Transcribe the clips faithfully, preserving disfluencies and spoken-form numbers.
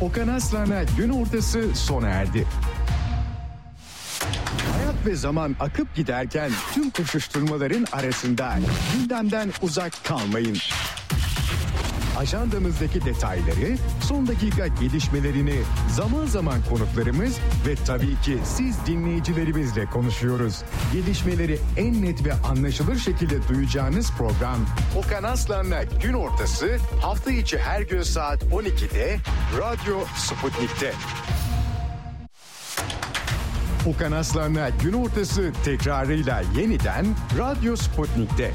Okan Aslan'la gün ortası sona erdi. Hayat ve zaman akıp giderken tüm koşuşturmaların arasında gündemden uzak kalmayın. Ajandamızdaki detayları, son dakika gelişmelerini zaman zaman konuklarımız ve tabii ki siz dinleyicilerimizle konuşuyoruz. Gelişmeleri en net ve anlaşılır şekilde duyacağınız program Okan Aslan'la gün ortası hafta içi her gün saat on ikide Radyo Sputnik'te. Okan Aslan'la gün ortası tekrarıyla yeniden Radyo Sputnik'te.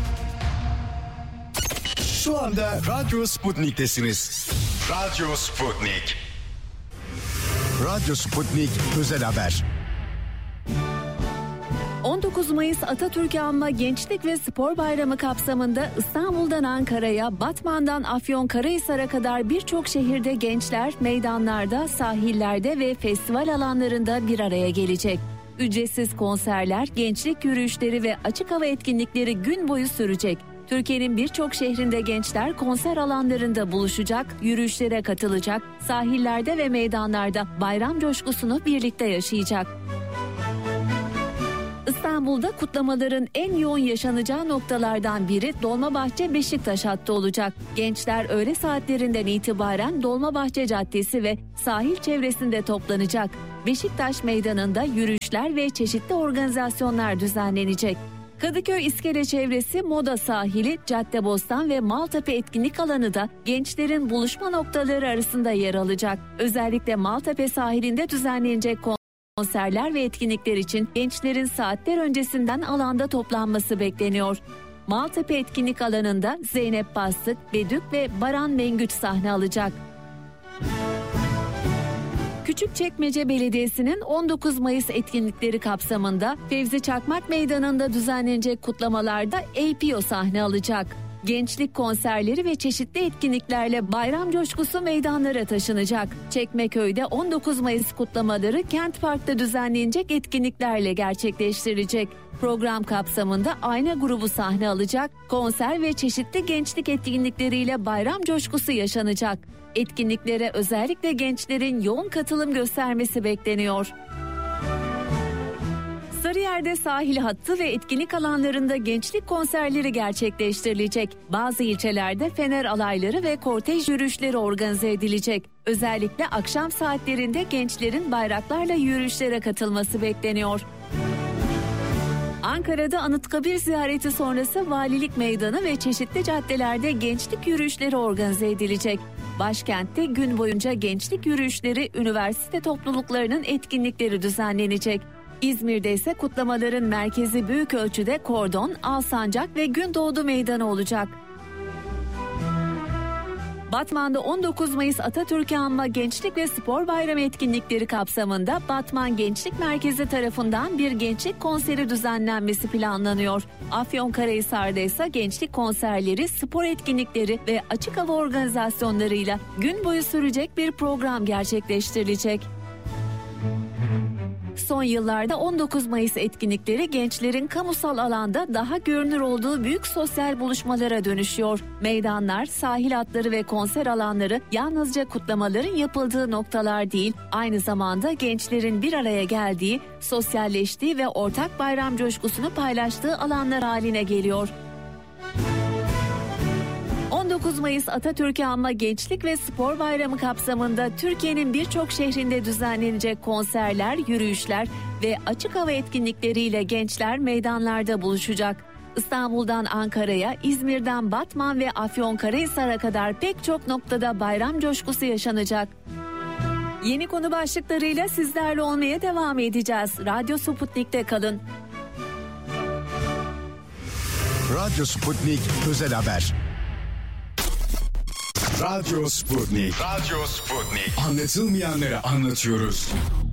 Şu anda Radyo Sputnik'tesiniz. Radyo Sputnik. Radyo Sputnik özel haber. on dokuz Mayıs Atatürk Anma Gençlik ve Spor Bayramı kapsamında İstanbul'dan Ankara'ya, Batman'dan Afyonkarahisar'a kadar birçok şehirde gençler meydanlarda, sahillerde ve festival alanlarında bir araya gelecek. Ücretsiz konserler, gençlik yürüyüşleri ve açık hava etkinlikleri gün boyu sürecek. Türkiye'nin birçok şehrinde gençler konser alanlarında buluşacak, yürüyüşlere katılacak, sahillerde ve meydanlarda bayram coşkusunu birlikte yaşayacak. İstanbul'da kutlamaların en yoğun yaşanacağı noktalardan biri Dolmabahçe Beşiktaş hattı olacak. Gençler öğle saatlerinden itibaren Dolmabahçe Caddesi ve sahil çevresinde toplanacak. Beşiktaş Meydanı'nda yürüyüşler ve çeşitli organizasyonlar düzenlenecek. Kadıköy İskele çevresi, Moda Sahili, Caddebostan ve Maltepe etkinlik alanı da gençlerin buluşma noktaları arasında yer alacak. Özellikle Maltepe sahilinde düzenlenecek konserler ve etkinlikler için gençlerin saatler öncesinden alanda toplanması bekleniyor. Maltepe etkinlik alanında Zeynep Bastık, Bedük ve Baran Mengüç sahne alacak. Küçükçekmece Belediyesi'nin on dokuz Mayıs etkinlikleri kapsamında Fevzi Çakmak Meydanı'nda düzenlenecek kutlamalarda A P O sahne alacak. Gençlik konserleri ve çeşitli etkinliklerle bayram coşkusu meydanlara taşınacak. Çekmeköy'de on dokuz Mayıs kutlamaları Kent Park'ta düzenlenecek etkinliklerle gerçekleştirilecek. Program kapsamında Ayna grubu sahne alacak, konser ve çeşitli gençlik etkinlikleriyle bayram coşkusu yaşanacak. Etkinliklere özellikle gençlerin yoğun katılım göstermesi bekleniyor. Sarıyer'de sahil hattı ve etkinlik alanlarında gençlik konserleri gerçekleştirilecek. Bazı ilçelerde fener alayları ve kortej yürüyüşleri organize edilecek. Özellikle akşam saatlerinde gençlerin bayraklarla yürüyüşlere katılması bekleniyor. Ankara'da Anıtkabir ziyareti sonrası Valilik Meydanı ve çeşitli caddelerde gençlik yürüyüşleri organize edilecek. Başkentte gün boyunca gençlik yürüyüşleri, üniversite topluluklarının etkinlikleri düzenlenecek. İzmir'de ise kutlamaların merkezi büyük ölçüde Kordon, Alsancak ve Gündoğdu Meydanı olacak. Batman'da on dokuz Mayıs Atatürk Anma Gençlik ve Spor Bayramı etkinlikleri kapsamında Batman Gençlik Merkezi tarafından bir gençlik konseri düzenlenmesi planlanıyor. Afyonkarahisar'da ise gençlik konserleri, spor etkinlikleri ve açık hava organizasyonlarıyla gün boyu sürecek bir program gerçekleştirilecek. Son yıllarda on dokuz Mayıs etkinlikleri gençlerin kamusal alanda daha görünür olduğu büyük sosyal buluşmalara dönüşüyor. Meydanlar, sahil hatları ve konser alanları yalnızca kutlamaların yapıldığı noktalar değil, aynı zamanda gençlerin bir araya geldiği, sosyalleştiği ve ortak bayram coşkusunu paylaştığı alanlar haline geliyor. on dokuz Mayıs Atatürk Anma Gençlik ve Spor Bayramı kapsamında Türkiye'nin birçok şehrinde düzenlenecek konserler, yürüyüşler ve açık hava etkinlikleriyle gençler meydanlarda buluşacak. İstanbul'dan Ankara'ya, İzmir'den Batman ve Afyonkarahisar'a kadar pek çok noktada bayram coşkusu yaşanacak. Yeni konu başlıklarıyla sizlerle olmaya devam edeceğiz. Radyo Sputnik'te kalın. Radyo Sputnik özel haber. Radyo Sputnik. Radyo Sputnik. Anlatılmayanları anlatıyoruz.